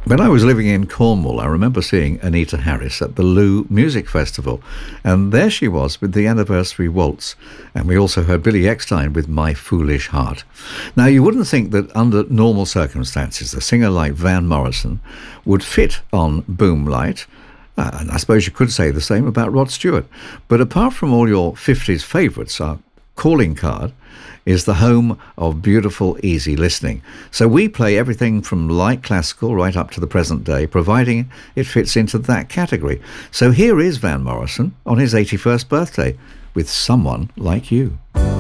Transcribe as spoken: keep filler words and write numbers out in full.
When I was living in Cornwall, I remember seeing Anita Harris at the Lou Music Festival, and there she was with the Anniversary Waltz, and we also heard Billy Eckstine with My Foolish Heart. Now, you wouldn't think that under normal circumstances a singer like Van Morrison would fit on Boomlight, uh, and I suppose you could say the same about Rod Stewart, but apart from all your fifties favourites, our calling card is the home of beautiful, easy listening. So we play everything from light classical right up to the present day, providing it fits into that category. So here is Van Morrison on his eighty-first birthday with Someone Like You.